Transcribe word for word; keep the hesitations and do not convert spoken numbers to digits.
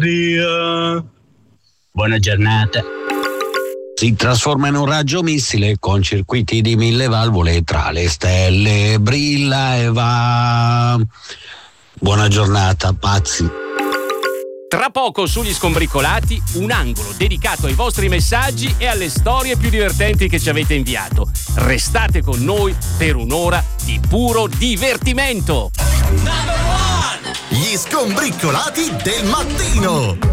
Buona giornata. Si trasforma in un raggio missile con circuiti di mille valvole, tra le stelle brilla e va. Buona giornata, pazzi. Tra poco sugli Scombricolati, un angolo dedicato ai vostri messaggi e alle storie più divertenti che ci avete inviato. Restate con noi per un'ora di puro divertimento. Gli Scombricolati del mattino.